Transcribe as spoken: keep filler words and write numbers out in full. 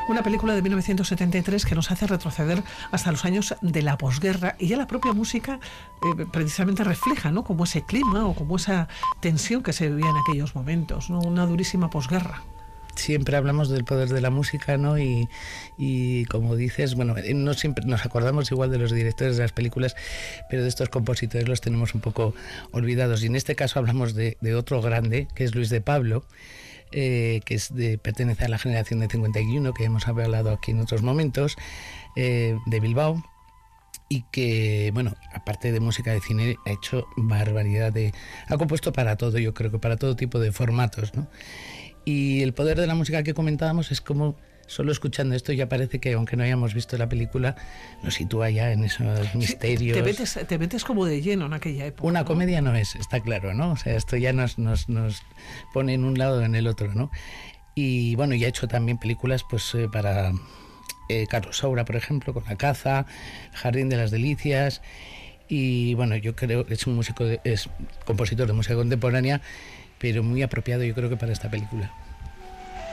Una película de mil novecientos setenta y tres que nos hace retroceder hasta los años de la posguerra, y ya la propia música eh, precisamente refleja, ¿no?, como ese clima o como esa tensión que se vivía en aquellos momentos, ¿no? Una durísima posguerra. Siempre hablamos del poder de la música, ¿no? Y, y como dices, bueno, no siempre nos acordamos igual de los directores de las películas, pero de estos compositores los tenemos un poco olvidados. Y en este caso hablamos de, de otro grande, que es Luis de Pablo, eh, que es de, pertenece a la generación de cincuenta y uno, que hemos hablado aquí en otros momentos, eh, de Bilbao. Y que, bueno, aparte de música de cine, ha hecho barbaridad de... Ha compuesto para todo, yo creo que para todo tipo de formatos, ¿no? Y el poder de la música que comentábamos es como, solo escuchando esto ya parece que, aunque no hayamos visto la película, nos sitúa ya en esos misterios. Sí, te, metes, te metes como de lleno en aquella época. Una ¿no? comedia no es, está claro, ¿no? O sea, esto ya nos, nos, nos pone en un lado o en el otro, ¿no? Y bueno, ya ha hecho también películas pues eh, para... Eh, Carlos Saura, por ejemplo, con La caza, Jardín de las delicias, y bueno, yo creo que es un músico, de, es compositor de música contemporánea, pero muy apropiado yo creo que para esta película.